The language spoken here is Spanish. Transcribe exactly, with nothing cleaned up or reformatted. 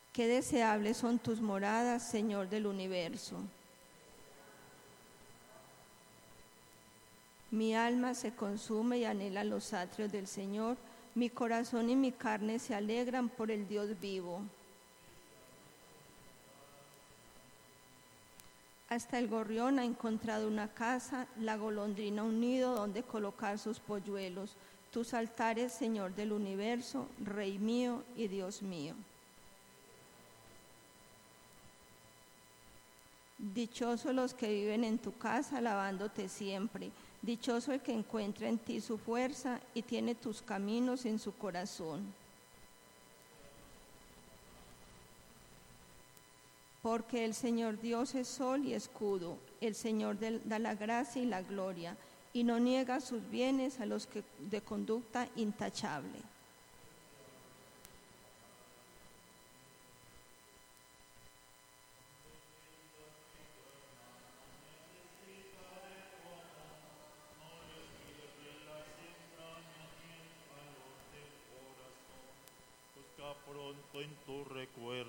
Qué deseables son tus moradas, Señor del universo. Mi alma se consume y anhela los atrios del Señor. Mi corazón y mi carne se alegran por el Dios vivo. Hasta el gorrión ha encontrado una casa, la golondrina un nido donde colocar sus polluelos. Tus altares, Señor del universo, Rey mío y Dios mío. Dichosos los que viven en tu casa, alabándote siempre. Dichoso el que encuentra en ti su fuerza y tiene tus caminos en su corazón. Porque el Señor Dios es sol y escudo, el Señor da la gracia y la gloria, y no niega sus bienes a los que de conducta intachable. Pronto en tu recuerdo